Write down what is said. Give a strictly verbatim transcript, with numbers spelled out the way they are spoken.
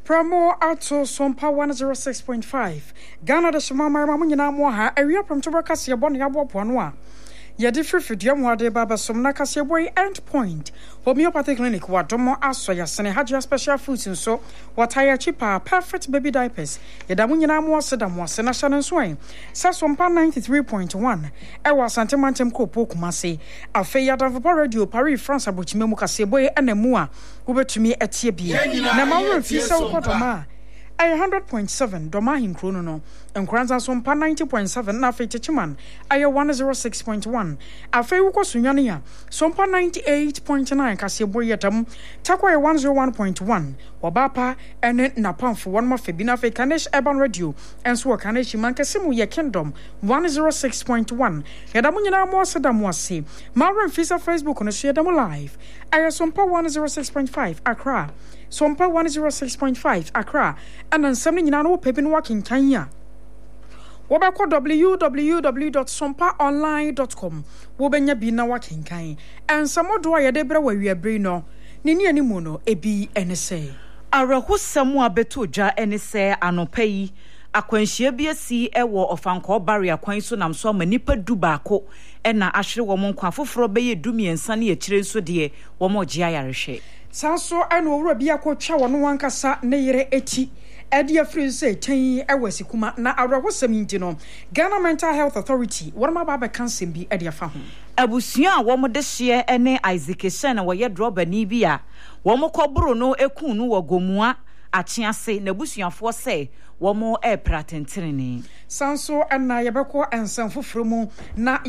Promo Auto Sompa one oh six point five. Ghana de Shama Mamuna Moha, a real from Tobacas, Yabon Ponwa. Yadi free Diamwade Baba Somna Cassia End Point. Homeopathic Clinic, what Domo Asoya, Sene Hadia Special Foods and so, what higher cheaper, perfect baby diapers. Yadamunina Moa Sedamo, Sena Shannon Swain. Saswampa ninety-three point one. Ewa Santamantem Copo Kumasi. Afeya Davapa Radio, Paris, France, Abuchimemu Caseboy, and a Mua, over to me at T B. Namaru Fisa Kotoma. A hundred point seven, Domahim Chrono, and Kranza Sompa ninety point seven, Nafe Chichiman, Aya one oh six point one, Afeuko Sunyania, Sompa ninety eight point nine, Casiboyatam, Takwa one oh one point one, Wabapa, and Napam for one more Febina Fe Kanesh Eban Radio, and so Kaneshi Mankasimu Ye Kingdom, one oh six point one, Yadamunina Mosadamwasi, Maran Fisa Facebook on a Shadamo Live, Aya Sompa one oh six point five, Accra. Sompa one oh six point five Accra and then something in our paper working Kenya. Wabako w w w dot sompa online dot com. Wobenya bina working Kenya and some more do I debra where we are brino. Nini any mono a b N S A. Arahu samwa betuja N S A anopeyi. Akwanhia bia si ewo ofanko barrier kwan so nam so manipa du baako e na ahwere wo mon kwa foforo beye du miensa ne akire nso de wo mo gye ayarehwe sanso eno owura bia ko twa wono wankasa ne yere eti edi afri se tan ewasi kuma na awrahosam nti no Ghana Mental Health Authority won ma ba be kansem bi edi afa ho abusua wo mo de hye ene Isaac Shen wo ye droba ni bia wo mo kobro no ekun no wogomua achiase na busuafo se wo mo e pratentrene sanso ena yebekọ ensan foforo mu na